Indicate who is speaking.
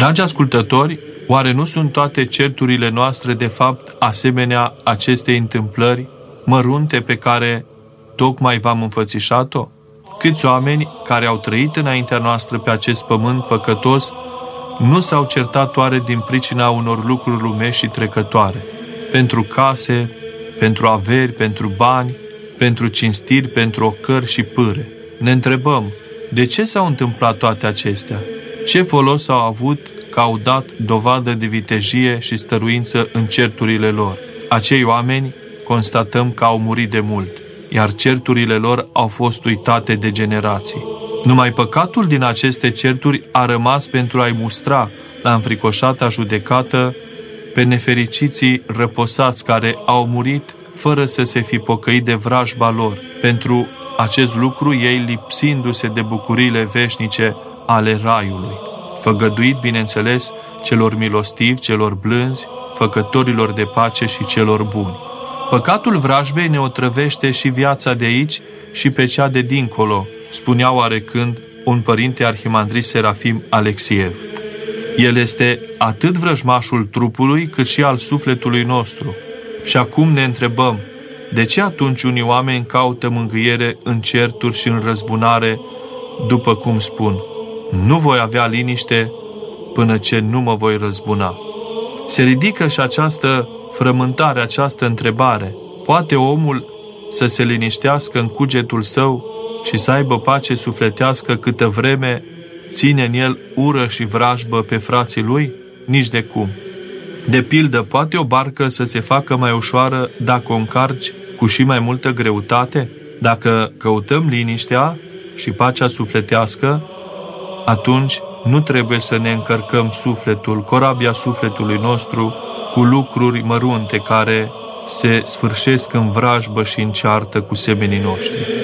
Speaker 1: Dragi ascultători, oare nu sunt toate certurile noastre de fapt asemenea acestei întâmplări mărunte pe care tocmai v-am înfățișat-o? Câți oameni care au trăit înaintea noastră pe acest pământ păcătos nu s-au certat oare din pricina unor lucruri lumești și trecătoare? Pentru case, pentru averi, pentru bani, pentru cinstiri, pentru ocări și pâre. Ne întrebăm, de ce s-au întâmplat toate acestea? Ce folos au avut că au dat dovadă de vitejie și stăruință în certurile lor? Acei oameni constatăm că au murit de mult, iar certurile lor au fost uitate de generații. Numai păcatul din aceste certuri a rămas pentru a-i mustra la înfricoșata judecată pe nefericiții răposați care au murit fără să se fi pocăit de vrajba lor. Pentru acest lucru ei lipsindu-se de bucuriile veșnice ale raiului, făgăduit, bineînțeles, celor milostivi, celor blânzi, făcătorilor de pace și celor buni. Păcatul vrajbei ne otrăvește și viața de aici și pe cea de dincolo, spunea oarecând un părinte arhimandrit Serafim Alexiev. El este atât vrăjmașul trupului cât și al sufletului nostru. Și acum ne întrebăm, de ce atunci unii oameni caută mângâiere în certuri și în răzbunare, după cum spun, nu voi avea liniște până ce nu mă voi răzbuna? Se ridică și această frământare, această întrebare. Poate omul să se liniștească în cugetul său și să aibă pace sufletească câtă vreme ține în el ură și vrajbă pe frații lui? Nici de cum. De pildă, poate o barcă să se facă mai ușoară dacă o încarci cu și mai multă greutate? Dacă căutăm liniștea și pacea sufletească, atunci nu trebuie să ne încărcăm sufletul, corabia sufletului nostru, cu lucruri mărunte care se sfârșesc în vrajbă și în ceartă cu semenii noștri.